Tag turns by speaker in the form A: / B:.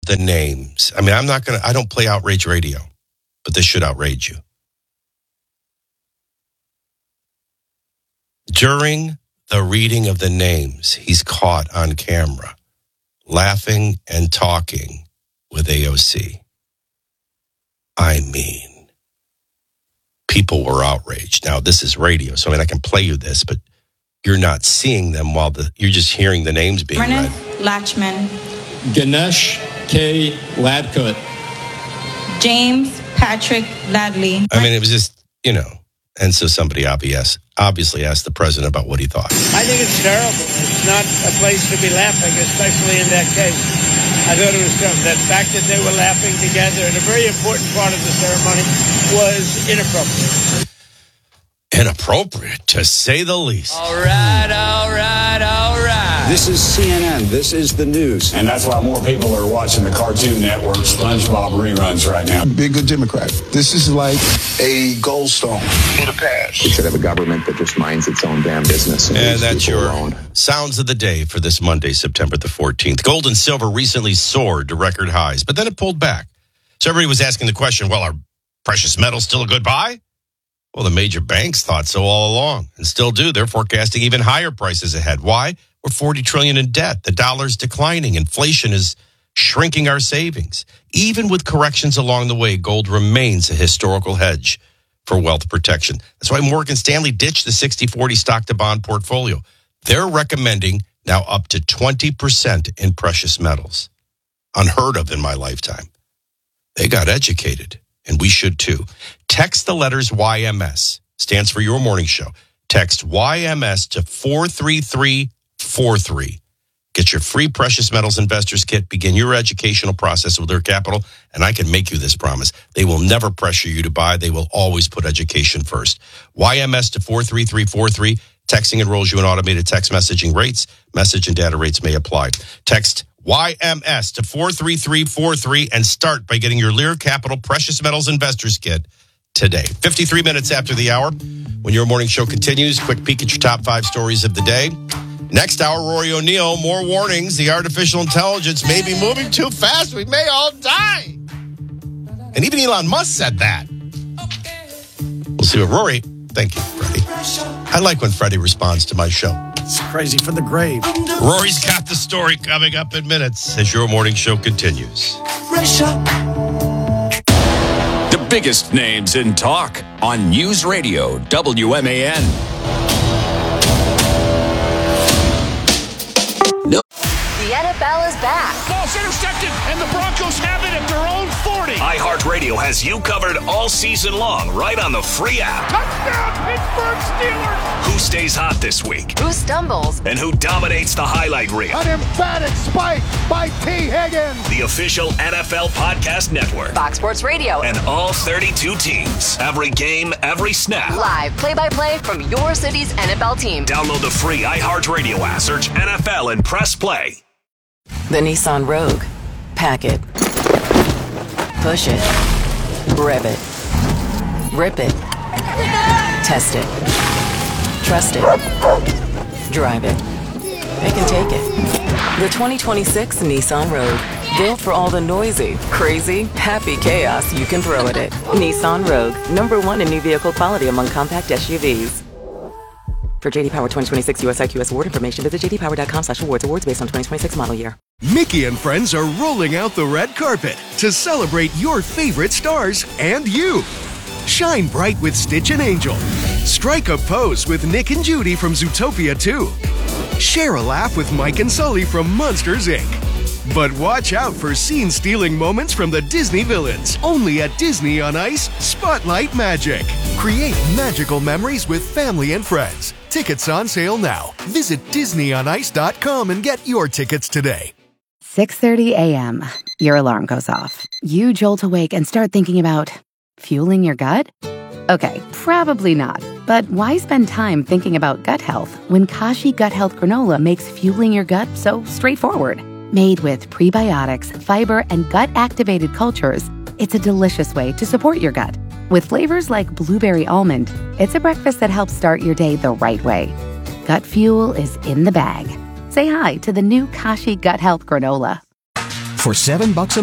A: the names. I mean, I don't play outrage radio, but this should outrage you. During the reading of the names, he's caught on camera, laughing and talking with AOC. I mean, people were outraged. Now, this is radio, so I can play you this, but you're not seeing them you're just hearing the names being read.
B: Lachman.
C: Ganesh K. Ladkut.
B: James Patrick Ladley.
A: I mean, it was just, and so somebody obviously asked the president about what he thought.
D: I think it's terrible. It's not a place to be laughing, especially in that case. I thought it was terrible. The fact that they were laughing together and a very important part of the ceremony was inappropriate.
A: Inappropriate, to say the least.
E: All right.
F: This is CNN. This is the news.
G: And that's why more people are watching the Cartoon Network SpongeBob reruns right now.
H: Be a good Democrat. This is like a goldstone for the past.
I: We should have a government that just minds its own damn business.
A: And that's your sounds of the day for this Monday, September the 14th. Gold and silver recently soared to record highs, but then it pulled back. So everybody was asking the question, well, are precious metals still a good buy? Well, the major banks thought so all along and still do. They're forecasting even higher prices ahead. Why? We're $40 trillion in debt. The dollar's declining. Inflation is shrinking our savings. Even with corrections along the way, gold remains a historical hedge for wealth protection. That's why Morgan Stanley ditched the 60-40 stock-to-bond portfolio. They're recommending now up to 20% in precious metals. Unheard of in my lifetime. They got educated, and we should too. Text the letters YMS, stands for Your Morning Show. Text YMS to 43343. Get your free Precious Metals Investors Kit. Begin your educational process with their capital, and I can make you this promise. They will never pressure you to buy. They will always put education first. YMS to 43343. Texting enrolls you in automated text messaging rates. Message and data rates may apply. Text YMS to 43343 and start by getting your Lear Capital Precious Metals Investors Kit today. 53 minutes after the hour. When Your Morning Show continues, quick peek at your top 5 stories of the day. Next hour, Rory O'Neill, more warnings. The artificial intelligence may be moving too fast. We may all die. And even Elon Musk said that. We'll see what Rory. Thank you, Freddie. I like when Freddie responds to my show.
J: It's crazy for the grave.
A: Rory's got the story coming up in minutes as Your Morning Show continues.
E: The biggest names in talk on News Radio WMAN.
K: The NFL is back.
L: Ball's intercepted, and the Broncos have it at their own 40.
M: iHeartRadio has you covered all season long, right on the free app.
L: Touchdown, Pittsburgh Steelers!
M: Who stays hot this week?
K: Who stumbles?
M: And who dominates the highlight reel?
L: An emphatic spike by T. Higgins.
M: The official NFL podcast network.
K: Fox Sports Radio.
M: And all 32 teams. Every game, every snap.
K: Live play-by-play from your city's NFL team.
M: Download the free iHeartRadio app. Search NFL and press play.
N: The Nissan Rogue. Pack it. Push it. Rev it. Rip it. Test it. Trust it. Drive it. It can take it. The 2026 Nissan Rogue. Built for all the noisy, crazy, happy chaos you can throw at it. Nissan Rogue. #1 in new vehicle quality among compact SUVs. For JD Power 2026 US IQS award information, visit jdpower.com/awards. Awards based on 2026 model year.
O: Mickey and friends are rolling out the red carpet to celebrate your favorite stars and you. Shine bright with Stitch and Angel. Strike a pose with Nick and Judy from Zootopia 2. Share a laugh with Mike and Sully from Monsters, Inc. But watch out for scene-stealing moments from the Disney villains. Only at Disney on Ice, Spotlight Magic. Create magical memories with family and friends. Tickets on sale now. Visit DisneyOnIce.com and get your tickets today.
P: 6:30 a.m. Your alarm goes off. You jolt awake and start thinking about fueling your gut? Okay, probably not. But why spend time thinking about gut health when Kashi Gut Health Granola makes fueling your gut so straightforward? Made with prebiotics, fiber, and gut-activated cultures, it's a delicious way to support your gut. With flavors like blueberry almond, it's a breakfast that helps start your day the right way. Gut fuel is in the bag. Say hi to the new Kashi Gut Health Granola.
Q: For $7 a